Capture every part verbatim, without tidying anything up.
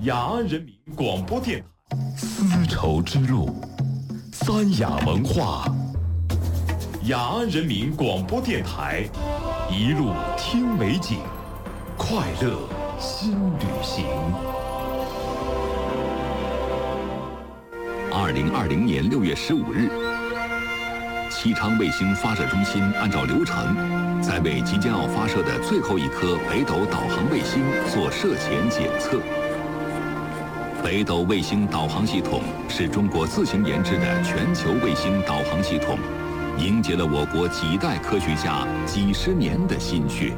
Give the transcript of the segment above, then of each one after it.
雅安人民广播电台， 丝绸之路，三雅文化。 雅安人民广播电台，一路听美景，快乐新旅行。 二零二零年六月十五日，西昌卫星发射中心按照流程，在为即将要发射的最后一颗北斗导航卫星做射前检测。北斗卫星导航系统是中国自行研制的全球卫星导航系统，凝结了我国几代科学家几十年的心血。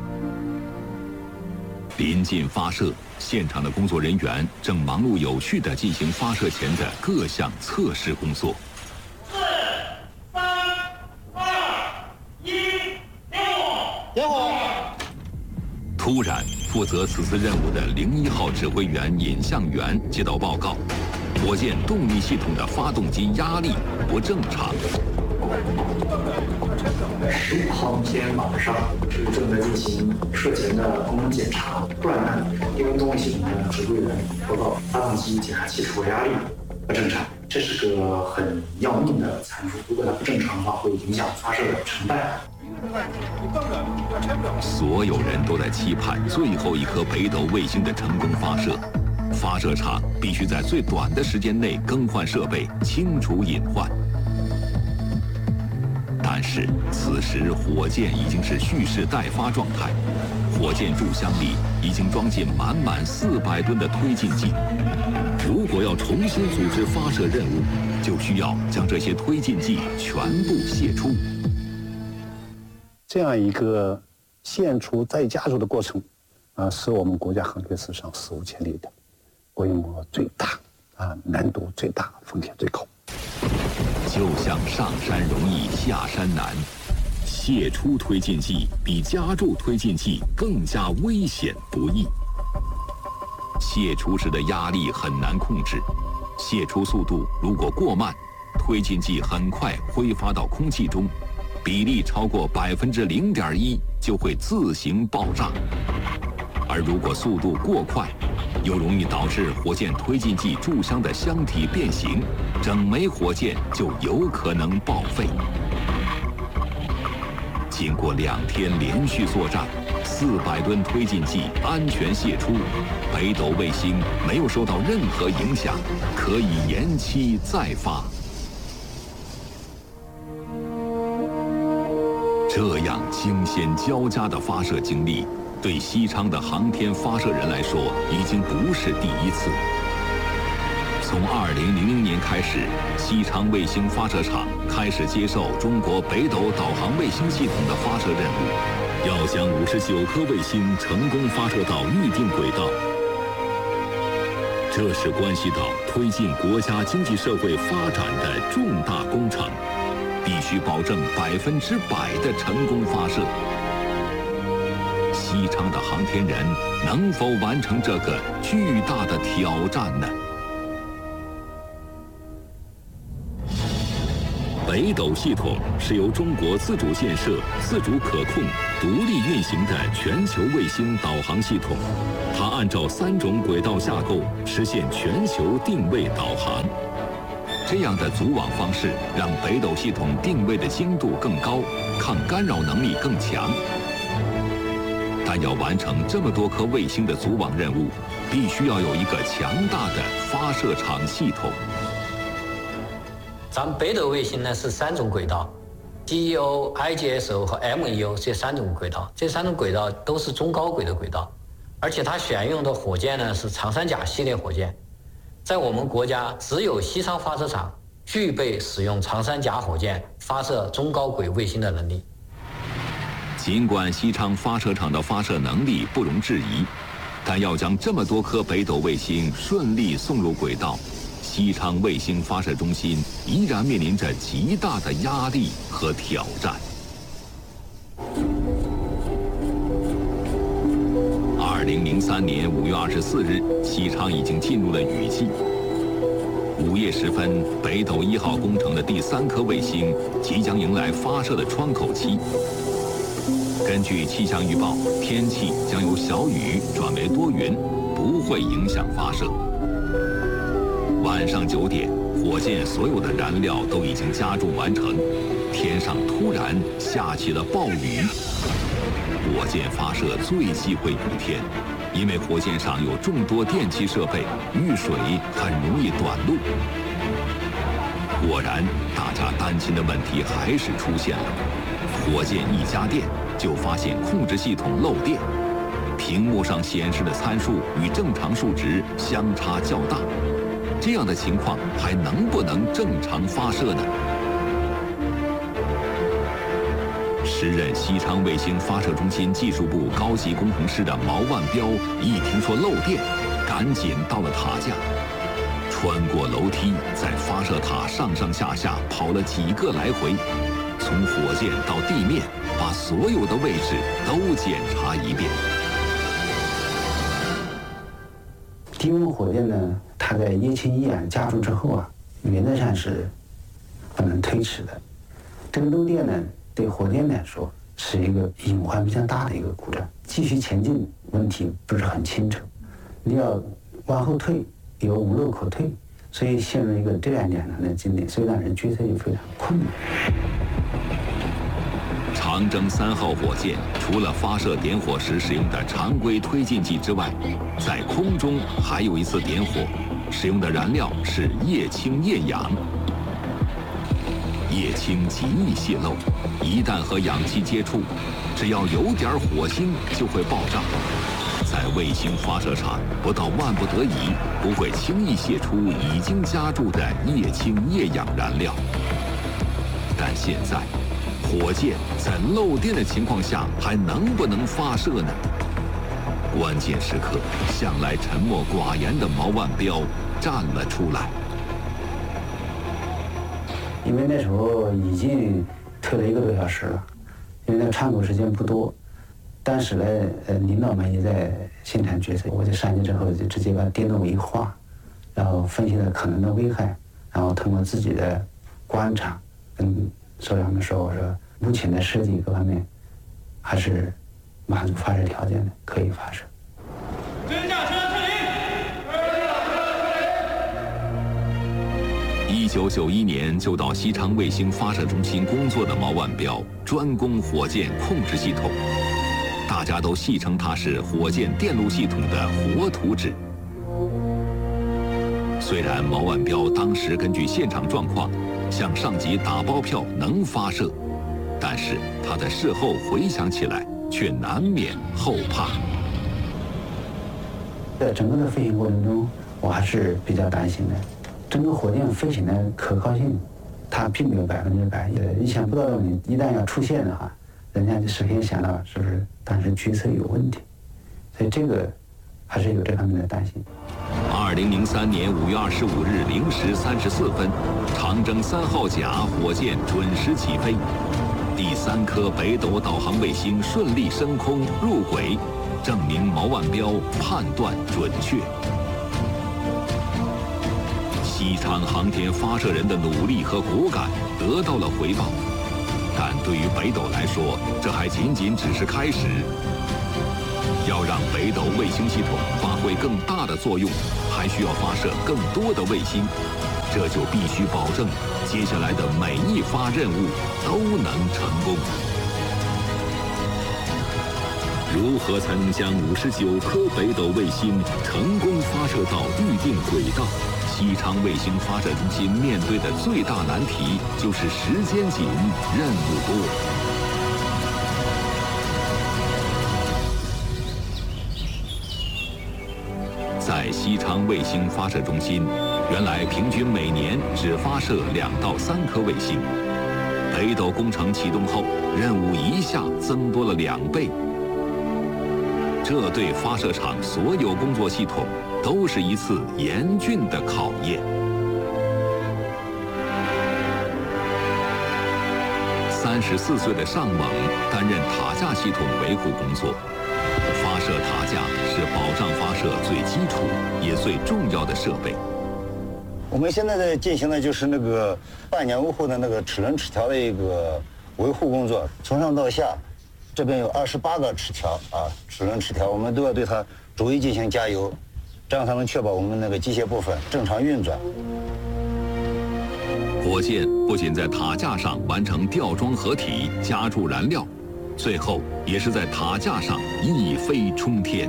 临近发射，现场的工作人员正忙碌有序地进行发射前的各项测试工作。 四、三、二、一，点火！ 点火！ 突然，负责此次任务的零一号指挥员尹向元接到报告，火箭动力系统的发动机压力不正常。 十五号天晚上是正在进行射前的功能检查，突然呢，电源动力系统的指挥员报告发动机检查器出压力不正常，这是个很要命的参数，如果它不正常的话，会影响发射的成败。 所有人都在期盼最后一颗北斗卫星的成功发射，发射场必须在最短的时间内更换设备，清除隐患。但是此时火箭已经是蓄势待发状态，火箭柱箱里已经装进满满四百吨的推进剂。如果要重新组织发射任务，就需要将这些推进剂全部泄出。 这样一个献出再加入的过程，啊，是我们国家航天史上史无前例的，规模最大，啊，难度最大，风险最高。 就像上山容易下山难，泄出推进剂比加注推进剂更加危险不易。泄出时的压力很难控制，泄出速度如果过慢，推进剂很快挥发到空气中，比例超过百分之零点一就会自行爆炸。而如果速度过快，又容易导致火箭推进剂柱箱的箱体变形，整枚火箭就有可能报废。经过两天连续作战，四百吨推进剂安全泄出，北斗卫星没有受到任何影响，可以延期再发。这样惊险交加的发射经历，对西昌的航天发射人来说，已经不是第一次。从二零零零年开始，西昌卫星发射场开始接受中国北斗导航卫星系统的发射任务，要将五十九颗卫星成功发射到预定轨道。这是关系到推进国家经济社会发展的重大工程，必须保证百分之百的成功发射。西昌的航天人能否完成这个巨大的挑战呢？北斗系统是由中国自主建设、自主可控、独立运行的全球卫星导航系统，它按照三种轨道架构实现全球定位导航。这样的组网方式让北斗系统定位的精度更高，抗干扰能力更强。但要完成这么多颗卫星的组网任务，必须要有一个强大的发射场系统。 咱们北斗卫星呢是三种轨道 ，D E O、I G S O 和 M E O 这三种轨道，这三种轨道都是中高轨的轨道，而且它选用的火箭呢是长三甲系列火箭。在我们国家，只有西昌发射场具备使用长三甲火箭发射中高轨卫星的能力。 尽管西昌发射场的发射能力不容置疑，但要将这么多颗北斗卫星顺利送入轨道，西昌卫星发射中心依然面临着极大的压力和挑战。二零零三年五月二十四日，西昌已经进入了雨季。午夜时分，北斗一号工程的第三颗卫星即将迎来发射的窗口期。根据气象预报，天气将由小雨转为多云，不会影响发射。 晚上九点，火箭所有的燃料都已经加注完成，天上突然下起了暴雨。火箭发射最忌讳雨天，因为火箭上有众多电气设备，遇水很容易短路。果然，大家担心的问题还是出现了。火箭一加电，就发现控制系统漏电，屏幕上显示的参数与正常数值相差较大。这样的情况还能不能正常发射呢？时任西昌卫星发射中心技术部高级工程师的毛万标一听说漏电，赶紧到了塔架，穿过楼梯，在发射塔上上下下跑了几个来回，从火箭到地面，把所有的位置都检查一遍。 低温火箭呢，它在液氢液氧加注之后啊，原则上是不能推迟的。这个漏电呢，对火箭来说是一个隐患非常大的一个故障，继续前进问题不是很清楚，你要往后退有无路可退，所以陷入一个这样两难的境地，所以让人决策就非常困难。 长征三号火箭除了发射点火时使用的常规推进剂之外，在空中还有一次点火，使用的燃料是液氢液氧。液氢极易泄漏，一旦和氧气接触，只要有点火星就会爆炸。在卫星发射场，不到万不得已，不会轻易泄出已经加注的液氢液氧燃料。但现在，火箭在漏电的情况下还能不能发射呢？关键时刻，向来沉默寡言的毛万标站了出来。 因为那时候已经推了一个多小时了，因为那窗口时间不多，当时呢，呃，领导们也在现场决策，我就上去之后就直接把电路一画，然后分析了可能的危害，然后通过自己的观察跟首长们说，我说目前的设计各方面还是满足发射条件的，可以发射。 真驾车撤离。 一九九一年就到西昌卫星发射中心工作的毛万标，专攻火箭控制系统，大家都戏称他是火箭电路系统的活图纸。虽然毛万标当时根据现场状况向上级打包票能发射，但是他在事后回想起来，却难免后怕。 在整个的飞行过程中，我还是比较担心的。整个火箭飞行的可靠性，它并没有百分之百。呃，意想不到的问题一旦要出现的话，人家就首先想到是不是当时决策有问题，所以这个还是有这方面的担心。 二零零三年五月二十五日零时三十四分，长征三号甲火箭准时起飞，第三颗北斗导航卫星顺利升空入轨，证明毛万标判断准确。西昌航天发射人的努力和果敢得到了回报，但对于北斗来说，这还仅仅只是开始。要让北斗卫星系统发挥更大的作用，还需要发射更多的卫星，这就必须保证接下来的每一发任务都能成功。如何才能将五十九颗北斗卫星成功发射到预定轨道？西昌卫星发射中心面对的最大难题就是时间紧，任务多。在西昌卫星发射中心，原来平均每年只发射两到三颗卫星。北斗工程启动后，任务一下增多了两倍。这对发射场所有工作系统都是一次严峻的考验。三十四岁的尚猛担任塔架系统维护工作。发射塔架是保障发射最基础也最重要的设备。 我们现在在进行的就是那个半年后的那个齿轮齿条的一个维护工作，从上到下，这边有二十八个齿条啊，齿轮齿条，我们都要对它逐一进行加油， 这样才能确保我们那个机械部分正常运转。 火箭不仅在塔架上完成吊装合体、加注燃料，最后也是在塔架上一飞冲天。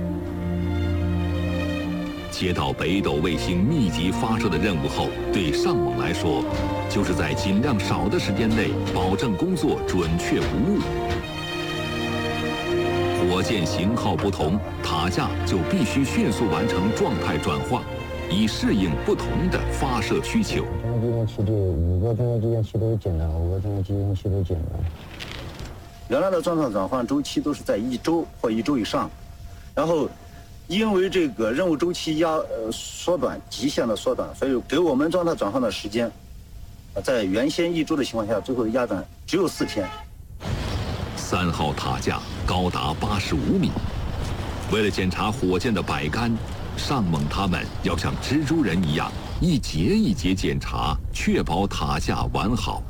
接到北斗卫星密集发射的任务后，对上猛来说，就是在尽量少的时间内保证工作准确无误。火箭型号不同，塔架就必须迅速完成状态转化，以适应不同的发射需求。 中央机动器对五个中央机动器都减了，五个中央机动器都减了。 原来的状态转换周期都是在一周或一周以上，然后因为这个任务周期压呃缩短，极限的缩短，所以给我们状态转换的时间，在原先一周的情况下，最后压短只有四天。 三号塔架高达八十五米，为了检查火箭的摆杆，上猛他们要像蜘蛛人一样一节一节检查，确保塔架完好。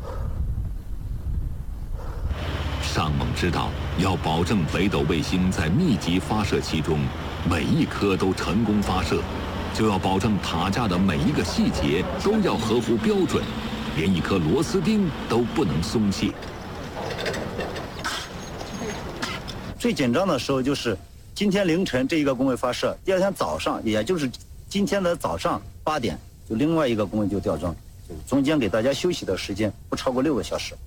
上猛知道，要保证北斗卫星在密集发射期中每一颗都成功发射，就要保证塔架的每一个细节都要合乎标准，连一颗螺丝钉都不能松懈。 最紧张的时候就是今天凌晨这一个工位发射，第二天早上，也就是今天的早上八点，就另外一个工位就吊装，中间给大家休息的时间不超过六个小时。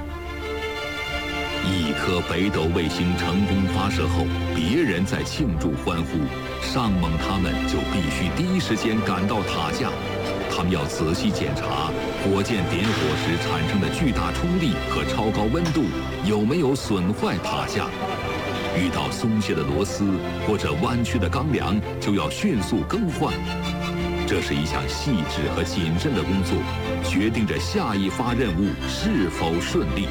一颗北斗卫星成功发射后，别人在庆祝欢呼，上猛他们就必须第一时间赶到塔架。他们要仔细检查火箭点火时产生的巨大冲力和超高温度有没有损坏塔架。遇到松懈的螺丝或者弯曲的钢梁，就要迅速更换。这是一项细致和谨慎的工作，决定着下一发任务是否顺利。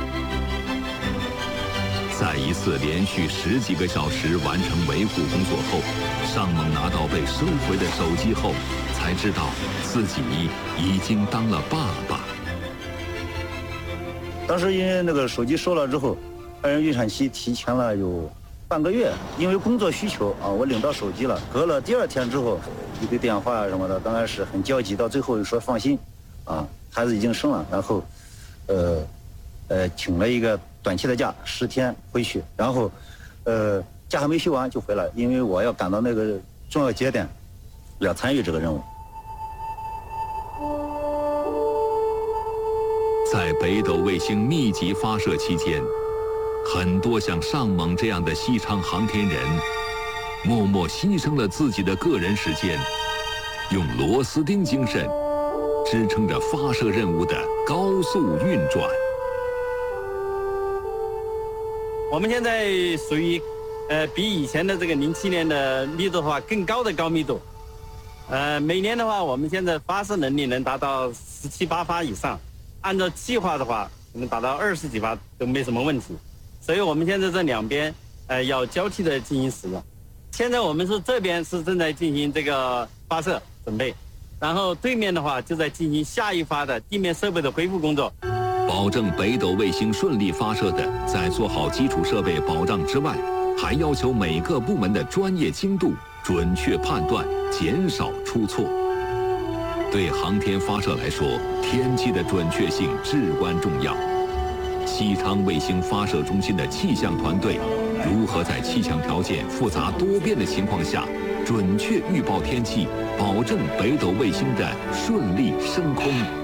在一次连续十几个小时完成维护工作后，上猛拿到被收回的手机后，才知道自己已经当了爸爸。 当时因为那个手机收了之后，爱人预产期提前了有半个月，因为工作需求啊，我领到手机了。隔了第二天之后，一堆电话啊什么的，刚开始很焦急，到最后又说放心，啊，孩子已经生了，然后，呃，呃，请了一个短期的假，十天回去，然后，呃，假还没休完就回来，因为我要赶到那个重要节点，要参与这个任务。 在北斗卫星密集发射期间，很多像上猛这样的西昌航天人，默默牺牲了自己的个人时间，用螺丝钉精神支撑着发射任务的高速运转。 我们现在属于，呃，比以前的这个零七年的密度的话更高的高密度，呃，每年的话，我们现在发射能力能达到十七八发以上，按照计划的话，能达到二十几发都没什么问题。所以我们现在这两边，呃，要交替的进行使用。现在我们是这边是正在进行这个发射准备，然后对面的话就在进行下一发的地面设备的恢复工作。 保证北斗卫星顺利发射的，在做好基础设备保障之外，还要求每个部门的专业精度、准确判断，减少出错。对航天发射来说，天气的准确性至关重要。西昌卫星发射中心的气象团队如何在气象条件复杂多变的情况下，准确预报天气，保证北斗卫星的顺利升空？